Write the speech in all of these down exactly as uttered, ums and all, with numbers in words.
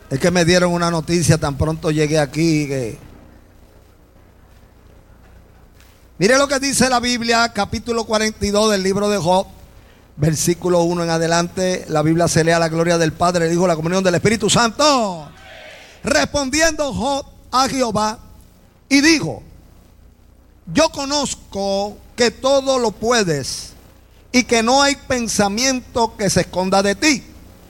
Es que me dieron una noticia tan pronto llegué aquí que... Mire lo que dice la Biblia, capítulo cuarenta y dos del libro de Job, versículo uno en adelante. La Biblia se lee a la gloria del Padre, el Hijo, la comunión del Espíritu Santo. Respondiendo Job a Jehová y dijo: yo conozco que todo lo puedes y que no hay pensamiento que se esconda de ti.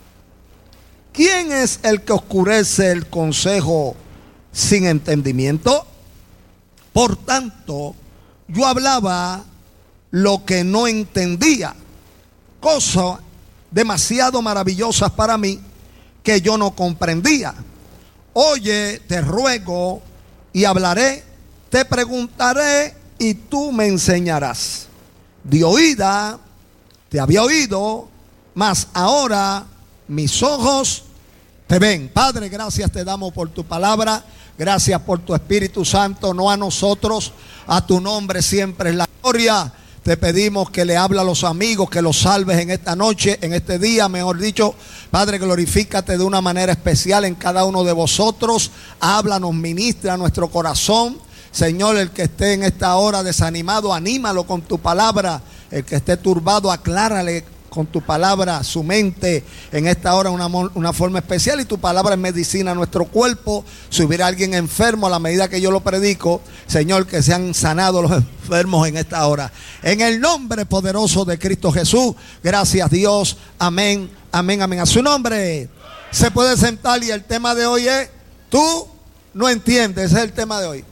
¿Quién es el que oscurece el consejo sin entendimiento? Por tanto, yo hablaba lo que no entendía, cosas demasiado maravillosas para mí que yo no comprendía. Oye, te ruego y hablaré, te preguntaré y tú me enseñarás. De oída te había oído, mas ahora mis ojos te ven. Padre, gracias te damos por tu palabra. Gracias por tu Espíritu Santo, no a nosotros, a tu nombre siempre es la gloria. Te pedimos que le hable a los amigos, que los salves en esta noche, en este día, mejor dicho. Padre, glorifícate de una manera especial en cada uno de vosotros. Háblanos, ministra a nuestro corazón. Señor, el que esté en esta hora desanimado, anímalo con tu palabra. El que esté turbado, aclárale con tu palabra su mente en esta hora una, una forma especial, y tu palabra es medicina a nuestro cuerpo. Si hubiera alguien enfermo, a la medida que yo lo predico, Señor, que sean sanados los enfermos en esta hora, en el nombre poderoso de Cristo Jesús. Gracias Dios, amén, amén, amén. A su nombre. Se puede sentar y el tema de hoy es: tú no entiendes. Ese es el tema de hoy.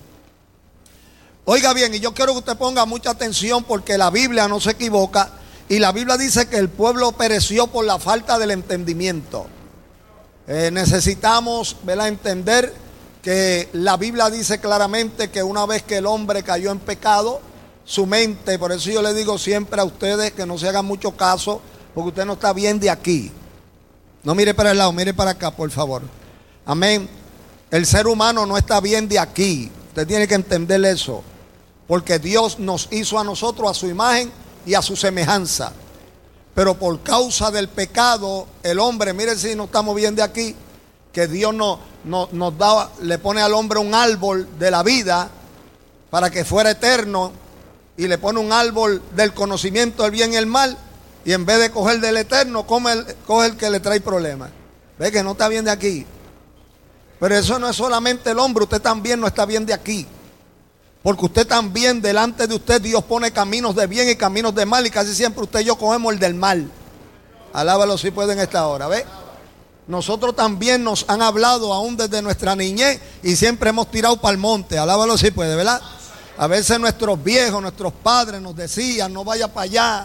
Oiga bien, y yo quiero que usted ponga mucha atención, porque la Biblia no se equivoca. Y la Biblia dice que el pueblo pereció por la falta del entendimiento. Eh, necesitamos, ¿verdad?, entender que la Biblia dice claramente que una vez que el hombre cayó en pecado, su mente, por eso yo le digo siempre a ustedes que no se hagan mucho caso, porque usted no está bien de aquí. No mire para el lado, mire para acá, por favor. Amén. El ser humano no está bien de aquí. Usted tiene que entender eso, porque Dios nos hizo a nosotros a su imagen y a su semejanza. Pero por causa del pecado, el hombre, mire si no estamos bien de aquí, que Dios no, no, nos da, le pone al hombre un árbol de la vida para que fuera eterno, y le pone un árbol del conocimiento del bien y el mal, y en vez de coger del eterno, come el, coge el que le trae problemas. Ve que no está bien de aquí. Pero eso no es solamente el hombre, usted también no está bien de aquí. Porque usted también, delante de usted, Dios pone caminos de bien y caminos de mal, y casi siempre usted y yo cogemos el del mal. Alábalo si puede en esta hora, ¿ve? Nosotros también nos han hablado aún desde nuestra niñez y siempre hemos tirado para el monte. Alábalo si puede, ¿verdad? A veces nuestros viejos, nuestros padres nos decían: no vaya para allá,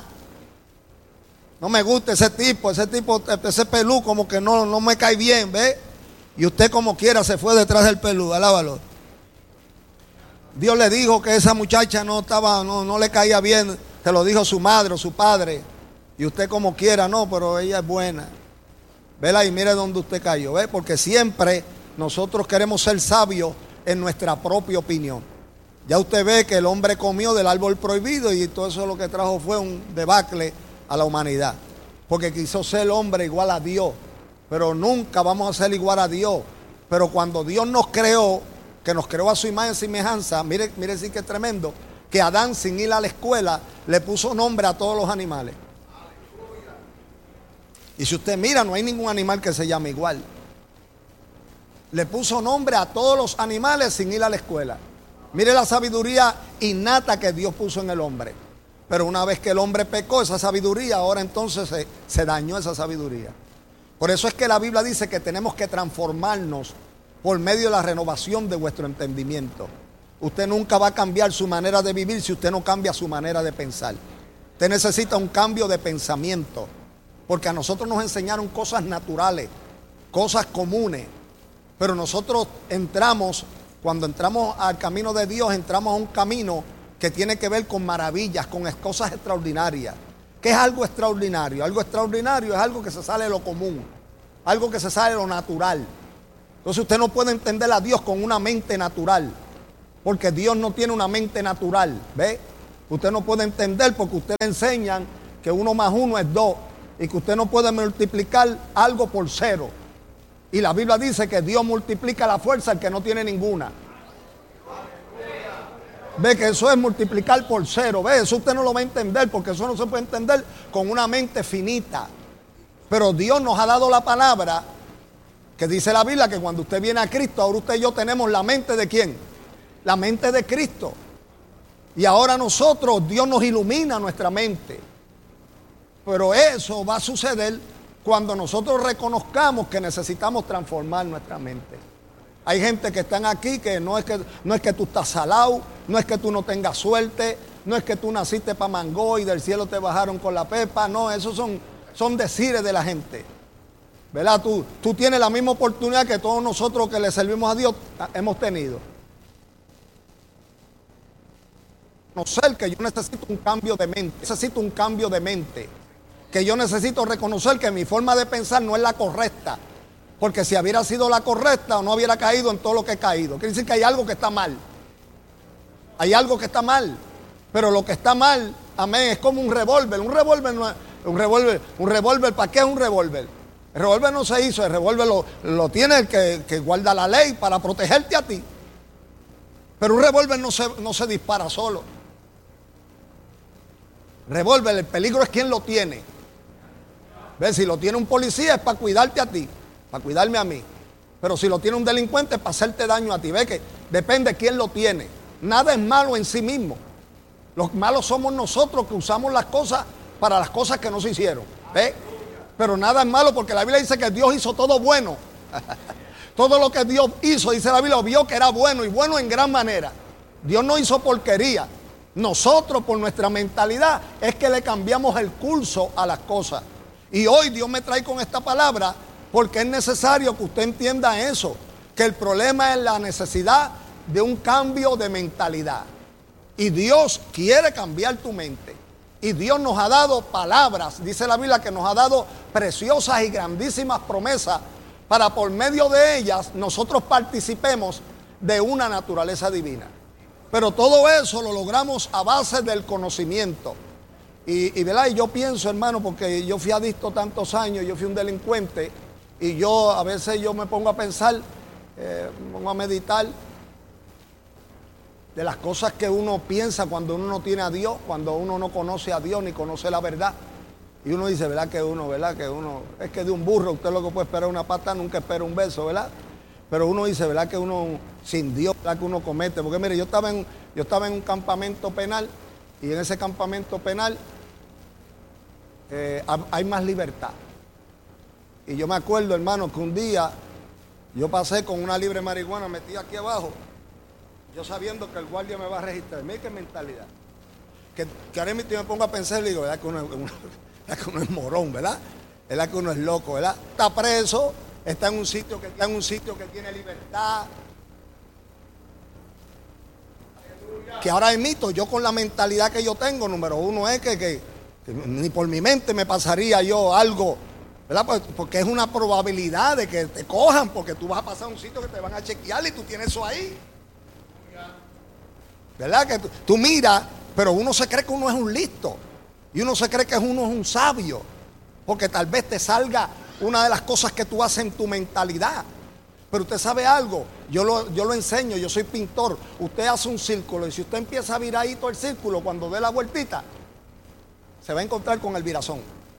no me gusta ese tipo, ese tipo, ese pelú como que no, no me cae bien, ¿ve? Y usted como quiera se fue detrás del pelú. Alábalo. Dios le dijo que esa muchacha no estaba, no, no le caía bien. Se lo dijo su madre o su padre. Y usted como quiera, no, pero ella es buena. Vela y mire dónde usted cayó, ¿ve? Porque siempre nosotros queremos ser sabios en nuestra propia opinión. Ya usted ve que el hombre comió del árbol prohibido, y todo eso lo que trajo fue un debacle a la humanidad. Porque quiso ser el hombre igual a Dios. Pero nunca vamos a ser igual a Dios. Pero cuando Dios nos creó, que nos creó a su imagen y semejanza, mire, mire sí que es tremendo, que Adán, sin ir a la escuela, le puso nombre a todos los animales. Y si usted mira, no hay ningún animal que se llame igual. Le puso nombre a todos los animales sin ir a la escuela. Mire la sabiduría innata que Dios puso en el hombre. Pero una vez que el hombre pecó, esa sabiduría, ahora entonces se, se dañó esa sabiduría. Por eso es que la Biblia dice que tenemos que transformarnos por medio de la renovación de vuestro entendimiento. Usted nunca va a cambiar su manera de vivir si usted no cambia su manera de pensar. Usted necesita un cambio de pensamiento, porque a nosotros nos enseñaron cosas naturales, cosas comunes, pero nosotros entramos, cuando entramos al camino de Dios, entramos a un camino que tiene que ver con maravillas, con cosas extraordinarias. ¿Qué es algo extraordinario? Algo extraordinario es algo que se sale de lo común, algo que se sale de lo natural. Entonces usted no puede entender a Dios con una mente natural, porque Dios no tiene una mente natural, ¿ve? Usted no puede entender porque usted le enseñan que uno más uno es dos, y que usted no puede multiplicar algo por cero. Y la Biblia dice que Dios multiplica la fuerza al que no tiene ninguna. Ve que eso es multiplicar por cero. Ve, eso usted no lo va a entender, porque eso no se puede entender con una mente finita. Pero Dios nos ha dado la palabra que dice la Biblia que cuando usted viene a Cristo, ahora usted y yo tenemos la mente de ¿quién? La mente de Cristo. Y ahora nosotros, Dios nos ilumina nuestra mente. Pero eso va a suceder cuando nosotros reconozcamos que necesitamos transformar nuestra mente. Hay gente que están aquí que no es que, no es que tú estás salado, no es que tú no tengas suerte, no es que tú naciste para mango y del cielo te bajaron con la pepa. No, esos son, son decires de la gente. ¿Verdad? Tú, tú tienes la misma oportunidad que todos nosotros que le servimos a Dios hemos tenido. No sé que yo necesito un cambio de mente, necesito un cambio de mente. Que yo necesito reconocer que mi forma de pensar no es la correcta. Porque si hubiera sido la correcta, no hubiera caído en todo lo que he caído. Quiere decir que hay algo que está mal. Hay algo que está mal. Pero lo que está mal, amén, es como un revólver. Un revólver no es, un revólver, un revólver, ¿para qué es un revólver? El revólver no se hizo, el revólver lo, lo tiene el que, que guarda la ley para protegerte a ti. Pero un revólver no se, no se dispara solo. Revólver, el peligro es quien lo tiene. ¿Ves? Si lo tiene un policía es para cuidarte a ti, para cuidarme a mí. Pero si lo tiene un delincuente es para hacerte daño a ti. ¿Ves? Que depende de quién lo tiene. Nada es malo en sí mismo. Los malos somos nosotros que usamos las cosas para las cosas que no se hicieron. ¿Ves? Pero nada es malo porque la Biblia dice que Dios hizo todo bueno. Todo lo que Dios hizo, dice la Biblia, vio que era bueno y bueno en gran manera. Dios no hizo porquería. Nosotros por nuestra mentalidad es que le cambiamos el curso a las cosas. Y hoy Dios me trae con esta palabra porque es necesario que usted entienda eso. Que el problema es la necesidad de un cambio de mentalidad. Y Dios quiere cambiar tu mente. Y Dios nos ha dado palabras, dice la Biblia que nos ha dado preciosas y grandísimas promesas para por medio de ellas nosotros participemos de una naturaleza divina. Pero todo eso lo logramos a base del conocimiento. Y, y, ¿verdad? Y yo pienso, hermano, porque yo fui adicto tantos años, yo fui un delincuente, y yo a veces yo me pongo a pensar, eh, me pongo a meditar de las cosas que uno piensa cuando uno no tiene a Dios, cuando uno no conoce a Dios ni conoce la verdad. Y uno dice, ¿verdad? Que uno, ¿verdad? Que uno, es que de un burro usted lo que puede esperar una pata, nunca espera un beso, ¿verdad? Pero uno dice, ¿verdad? Que uno, sin Dios, ¿verdad? Que uno comete. Porque mire, yo estaba en, yo estaba en un campamento penal, y en ese campamento penal eh, hay más libertad. Y yo me acuerdo, hermano, que un día yo pasé con una libre marihuana metida aquí abajo, yo sabiendo que el guardia me va a registrar. Mira qué mentalidad. Que, que ahora mismo me pongo a pensar y digo, ¿verdad? Que uno, uno, ¿verdad? Que uno es morón, ¿verdad? ¿Verdad? Que uno es loco, ¿verdad? Está preso, está en un sitio que, está en un sitio que tiene libertad. Que ahora emito, yo con la mentalidad que yo tengo, número uno es que, que, que ni por mi mente me pasaría yo algo, ¿verdad? Pues, porque es una probabilidad de que te cojan, porque tú vas a pasar a un sitio que te van a chequear y tú tienes eso ahí. ¿Verdad? Que tú, tú miras, pero uno se cree que uno es un listo. Y uno se cree que uno es un sabio. Porque tal vez te salga una de las cosas que tú haces en tu mentalidad. Pero usted sabe algo, yo lo, yo lo enseño, yo soy pintor. Usted hace un círculo y si usted empieza a virar ahí todo el círculo, cuando dé la vueltita, se va a encontrar con el virazón.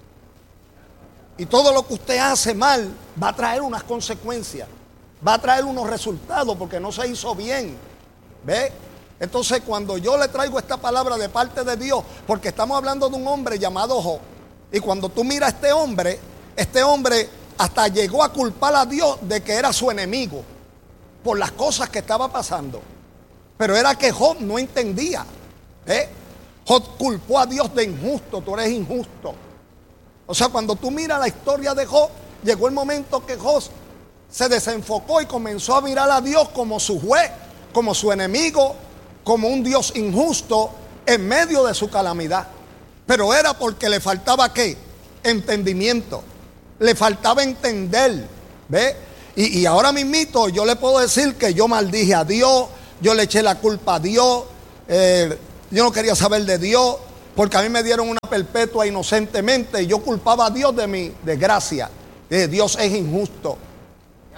Y todo lo que usted hace mal va a traer unas consecuencias. Va a traer unos resultados porque no se hizo bien. ¿Ve? Entonces cuando yo le traigo esta palabra de parte de Dios, porque estamos hablando de un hombre llamado Job, y cuando tú miras a este hombre, este hombre hasta llegó a culpar a Dios de que era su enemigo por las cosas que estaba pasando. Pero era que Job no entendía. ¿eh? Job culpó a Dios de injusto, tú eres injusto. O sea, cuando tú miras la historia de Job, llegó el momento que Job se desenfocó y comenzó a mirar a Dios como su juez, como su enemigo, como un Dios injusto en medio de su calamidad. Pero era porque le faltaba ¿qué? Entendimiento. Le faltaba entender. ¿Ve? Y, y ahora mismito yo le puedo decir que yo maldije a Dios, yo le eché la culpa a Dios, eh, yo no quería saber de Dios, porque a mí me dieron una perpetua inocentemente y yo culpaba a Dios de mi desgracia. Eh, Dios es injusto.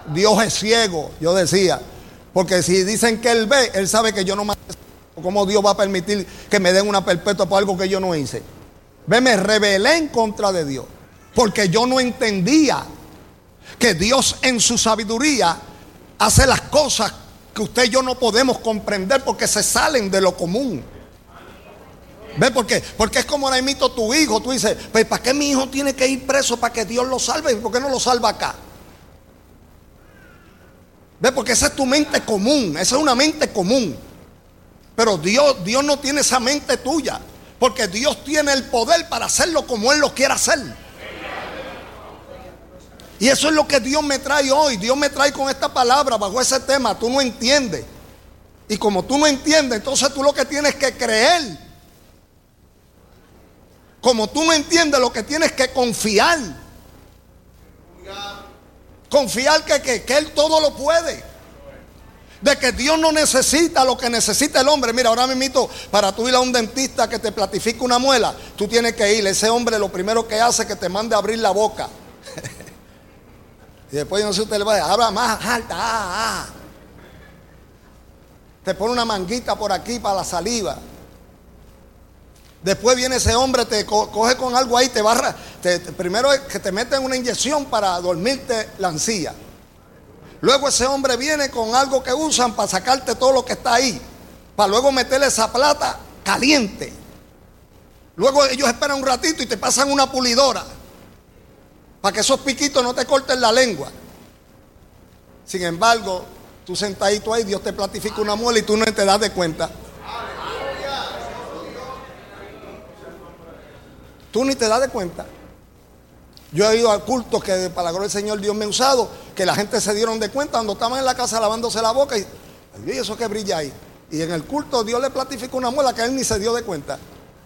Dios es ciego, yo decía. Porque si dicen que Él ve, Él sabe que yo no me... ¿Cómo Dios va a permitir que me den una perpetua por algo que yo no hice? Ve, me rebelé en contra de Dios. Porque yo no entendía que Dios en su sabiduría hace las cosas que usted y yo no podemos comprender porque se salen de lo común. ¿Ve por qué? Porque es como ahora imito tu hijo. Tú dices, pues ¿para qué mi hijo tiene que ir preso para que Dios lo salve? ¿Y por qué no lo salva acá? ¿Ve? Porque esa es tu mente común. Esa es una mente común. Pero Dios, Dios no tiene esa mente tuya. Porque Dios tiene el poder para hacerlo como Él lo quiera hacer. Y eso es lo que Dios me trae hoy. Dios me trae con esta palabra bajo ese tema. Tú no entiendes. Y como tú no entiendes, entonces tú lo que tienes que creer. Como tú no entiendes, lo que tienes que confiar. Confiar que, que, que Él todo lo puede. De que Dios no necesita lo que necesita el hombre. Mira, ahora mismo, para tú ir a un dentista que te platifique una muela, tú tienes que ir. Ese hombre lo primero que hace es que te mande a abrir la boca. Y después yo no sé si usted le va a decir, habla más alta. Ah, ah. Te pone una manguita por aquí para la saliva. Después viene ese hombre, te co coge con algo ahí, te barra. Te, te, primero es que te meten una inyección para dormirte la encía. Luego ese hombre viene con algo que usan para sacarte todo lo que está ahí. Para luego meterle esa plata caliente. Luego ellos esperan un ratito y te pasan una pulidora. Para que esos piquitos no te corten la lengua. Sin embargo, tú sentadito ahí, Dios te platifica una muela y tú no te das de cuenta. Tú ni te das de cuenta. Yo he ido a cultos que para la gloria del Señor Dios me ha usado, que la gente se dieron de cuenta cuando estaban en la casa lavándose la boca y, y eso que brilla ahí. Y en el culto Dios le platificó una muela que él ni se dio de cuenta.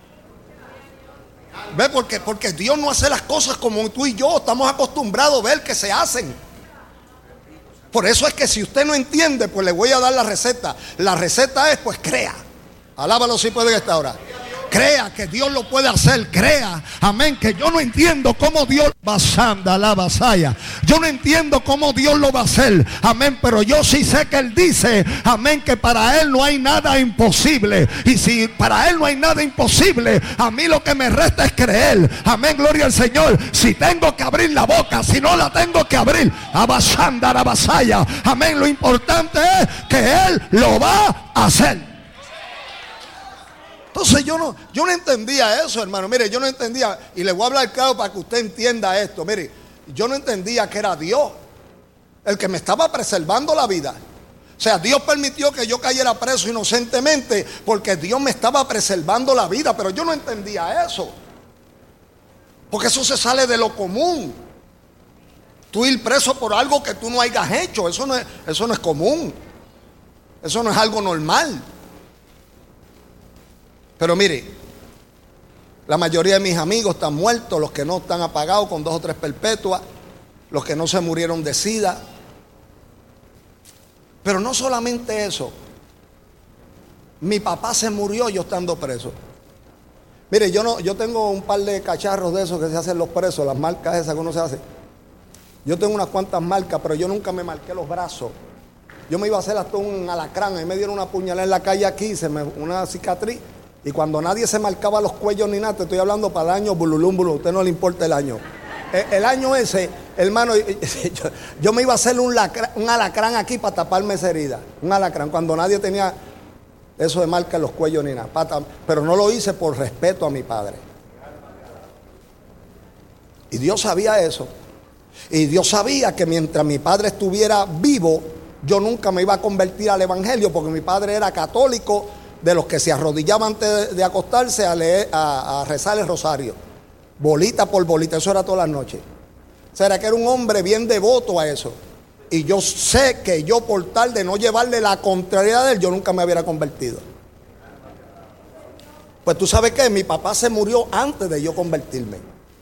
¿Ve? Porque, porque Dios no hace las cosas como tú y yo estamos acostumbrados a ver que se hacen. Por eso es que si usted no entiende, pues le voy a dar la receta. La receta es, pues crea. Alábalo si puede en esta hora. Crea que Dios lo puede hacer, crea, amén, que yo no entiendo cómo Dios basanda la vasalla. Yo no entiendo cómo Dios lo va a hacer, amén, pero yo sí sé que Él dice, amén, que para Él no hay nada imposible. Y si para Él no hay nada imposible, a mí lo que me resta es creer, amén, gloria al Señor. Si tengo que abrir la boca, si no la tengo que abrir, a basanda la vasalla, amén, lo importante es que Él lo va a hacer. Entonces yo no, yo no entendía eso, hermano. Mire, yo no entendía, y le voy a hablar claro para que usted entienda esto. Mire, yo no entendía que era Dios el que me estaba preservando la vida. O sea, Dios permitió que yo cayera preso inocentemente porque Dios me estaba preservando la vida. Pero yo no entendía eso, porque eso se sale de lo común. Tú ir preso por algo que tú no hayas hecho, eso no es, eso no es común. Eso no es algo normal. Pero mire, la mayoría de mis amigos están muertos, los que no están apagados con dos o tres perpetuas, los que no se murieron de sida. Pero no solamente eso, mi papá se murió yo estando preso. Mire, yo, no, yo tengo un par de cacharros de esos que se hacen los presos, las marcas esas que uno se hace. Yo tengo unas cuantas marcas, pero yo nunca me marqué los brazos. Yo me iba a hacer hasta un alacrán, ahí me dieron una puñalada en la calle aquí, se me, una cicatriz. Y cuando nadie se marcaba los cuellos ni nada, te estoy hablando para el año bululum, bululum, a usted no le importa el año. El, el año ese, hermano, yo, yo me iba a hacer un, lacra, un alacrán aquí para taparme esa herida. Un alacrán, cuando nadie tenía eso de marca en los cuellos ni nada. Para, pero no lo hice por respeto a mi padre. Y Dios sabía eso. Y Dios sabía que mientras mi padre estuviera vivo, yo nunca me iba a convertir al evangelio, porque mi padre era católico, de los que se arrodillaban antes de acostarse a, leer, a, a rezar el rosario, bolita por bolita, eso era todas las noches. O sea, era que era un hombre bien devoto a eso. Y yo sé que yo, por tal de no llevarle la contrariedad de él, yo nunca me hubiera convertido. Pues tú sabes que mi papá se murió antes de yo convertirme.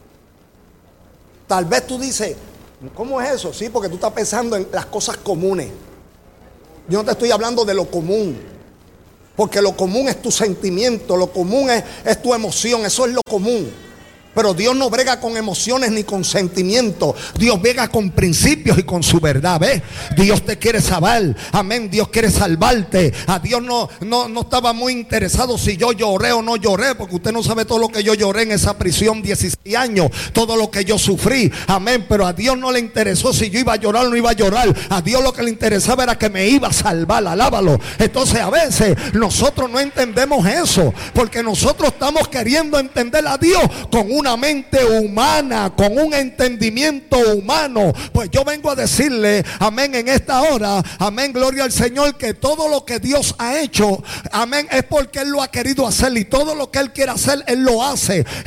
Tal vez tú dices, ¿cómo es eso? Sí, porque tú estás pensando en las cosas comunes. Yo no te estoy hablando de lo común. Porque lo común es tu sentimiento, lo común es, es tu emoción, eso es lo común. Pero Dios no brega con emociones ni con sentimientos. Dios brega con principios y con su verdad. ¿Ves? Dios te quiere salvar. Amén. Dios quiere salvarte. A Dios no, no, no estaba muy interesado si yo lloré o no lloré, porque usted no sabe todo lo que yo lloré en esa prisión, dieciséis años, todo lo que yo sufrí. Amén. Pero a Dios no le interesó si yo iba a llorar o no iba a llorar. A Dios lo que le interesaba era que me iba a salvar. Alábalo. Entonces a veces nosotros no entendemos eso, porque nosotros estamos queriendo entender a Dios con una mente humana, con un entendimiento humano. Pues yo vengo a decirle, amén, en esta hora, amén, gloria al Señor, que todo lo que Dios ha hecho, amén, es porque Él lo ha querido hacer, y todo lo que Él quiere hacer, Él lo hace.